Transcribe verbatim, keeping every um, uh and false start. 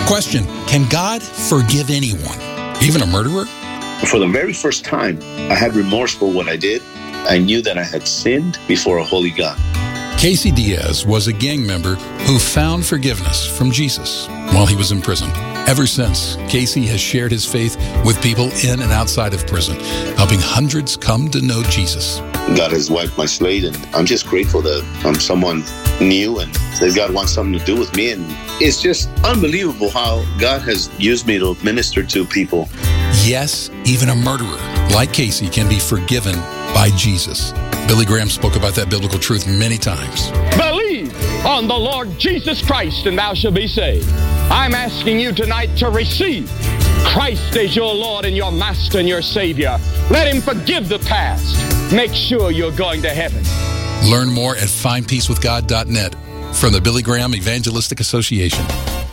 Question, can God forgive anyone, even a murderer? For the very first time, I had remorse for what I did. I knew that I had sinned before a holy God. Casey Diaz was a gang member who found forgiveness from Jesus while he was in prison. Ever since, Casey has shared his faith with people in and outside of prison, helping hundreds come to know Jesus. God has wiped my slate, and I'm just grateful that I'm someone new and that God wants something to do with me. And it's just unbelievable how God has used me to minister to people. Yes, even a murderer like Casey can be forgiven by Jesus. Billy Graham spoke about that biblical truth many times. Believe on the Lord Jesus Christ and thou shalt be saved. I'm asking you tonight to receive Christ as your Lord and your Master and your Savior. Let Him forgive the past. Make sure you're going to heaven. Learn more at find peace with god dot net from the Billy Graham Evangelistic Association.